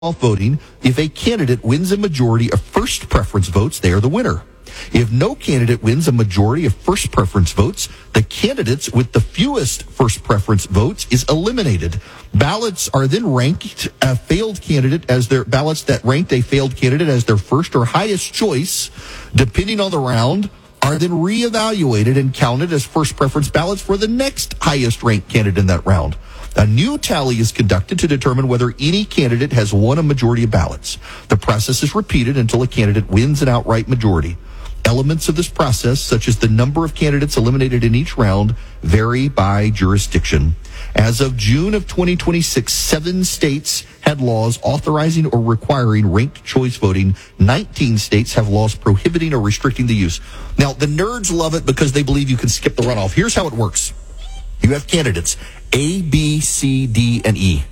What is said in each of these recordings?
voting, if a candidate wins a majority of first preference votes, they are the winner. If no candidate wins a majority of first preference votes, the candidates with the fewest first preference votes is eliminated. Ballots are then ranked a failed candidate as their ballots that ranked a failed candidate as their first or highest choice, depending on the round, are then reevaluated and counted as first preference ballots for the next highest ranked candidate in that round. A new tally is conducted to determine whether any candidate has won a majority of ballots. The process is repeated until a candidate wins an outright majority. Elements of this process, such as the number of candidates eliminated in each round, vary by jurisdiction. As of June of 2026, 7 states had laws authorizing or requiring ranked choice voting. 19 states have laws prohibiting or restricting the use. Now, the nerds love it because they believe you can skip the runoff. Here's how it works. You have candidates A, B, C, D, and E.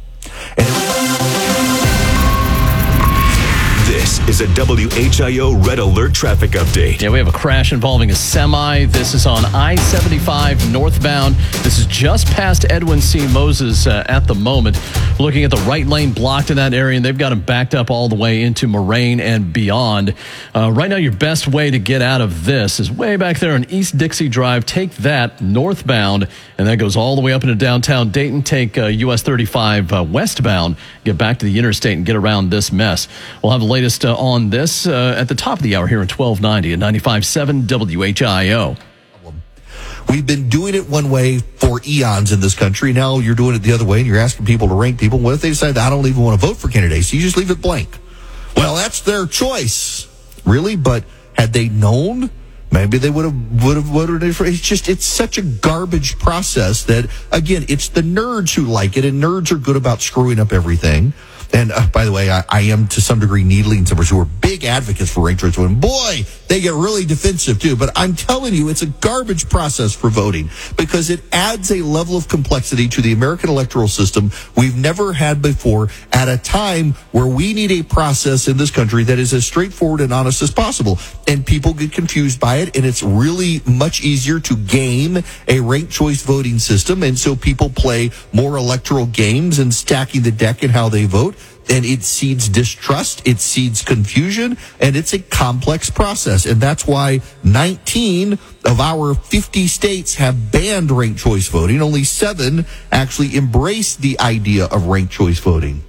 This is a WHIO Red Alert traffic update. Yeah, we have a crash involving a semi. This is on I-75 northbound. This is just past Edwin C. Moses at the moment. Looking at the right lane blocked in that area, and they've got them backed up all the way into Moraine and beyond. Right now, your best way to get out of this is way back there on East Dixie Drive. Take that northbound, and that goes all the way up into downtown Dayton. Take US 35 westbound, get back to the interstate and get around this mess. We'll have the latest on this at the top of the hour here at 1290 and 95.7 WHIO. We've been doing it one way for eons in this country. Now you're doing it the other way, and you're asking people to rank people. What if they decide, I don't even want to vote for candidates? You just leave it blank. Well, that's their choice. Really? But had they known, maybe they would have voted. It's such a garbage process that, again, it's the nerds who like it, and nerds are good about screwing up everything. And by the way, I am to some degree needling some who are big advocates for ranked choice voting. Boy, they get really defensive too. But I'm telling you, it's a garbage process for voting because it adds a level of complexity to the American electoral system we've never had before at a time where we need a process in this country that is as straightforward and honest as possible. And people get confused by it, and it's really much easier to game a ranked choice voting system. And so people play more electoral games and stacking the deck in how they vote. And it seeds distrust, it seeds confusion, and it's a complex process. And that's why 19 of our 50 states have banned ranked choice voting. Only 7 actually embrace the idea of ranked choice voting.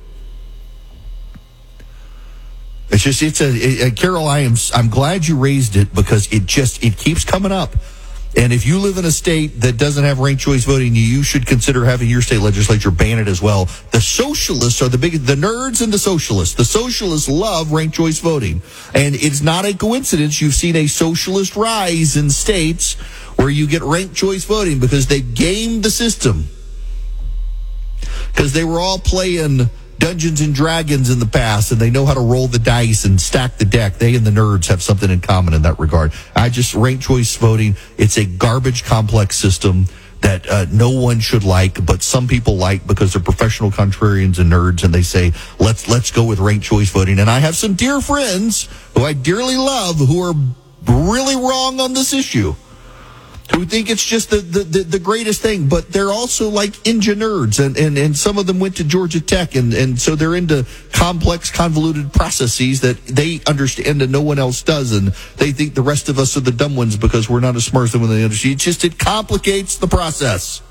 Carol, I'm glad you raised it because it keeps coming up. And if you live in a state that doesn't have ranked choice voting, you should consider having your state legislature ban it as well. The socialists are the nerds and the socialists. The socialists love ranked choice voting. And it's not a coincidence you've seen a socialist rise in states where you get ranked choice voting because they gamed the system. Because they were all playing Dungeons and Dragons in the past, and they know how to roll the dice and stack the deck. They and the nerds have something in common in that regard. Ranked choice voting, it's a garbage complex system that no one should like, but some people like because they're professional contrarians and nerds, and they say, let's go with ranked choice voting. And I have some dear friends who I dearly love who are really wrong on this issue, who think it's just the greatest thing, but they're also like ninja nerds, and some of them went to Georgia Tech, and so they're into complex, convoluted processes that they understand and no one else does, and they think the rest of us are the dumb ones because we're not as smart as them when they understand. It complicates the process.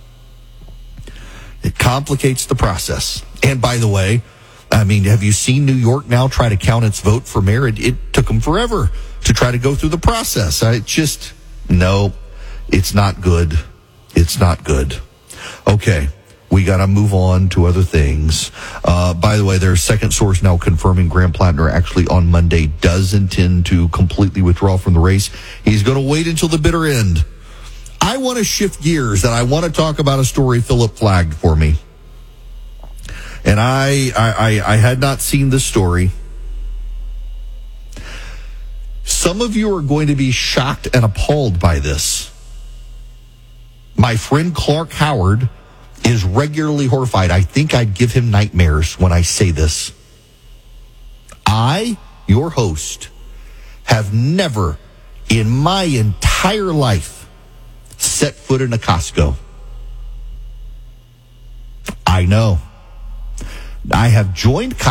It complicates the process. And by the way, have you seen New York now try to count its vote for mayor? It took them forever to try to go through the process. No. It's not good. It's not good. Okay, we got to move on to other things. By the way, there's second source now confirming Graham Plattner actually on Monday does intend to completely withdraw from the race. He's going to wait until the bitter end. I want to shift gears, and I want to talk about a story Philip flagged for me. And I had not seen this story. Some of you are going to be shocked and appalled by this. My friend Clark Howard is regularly horrified. I think I'd give him nightmares when I say this. I, your host, have never in my entire life set foot in a Costco. I know. I have joined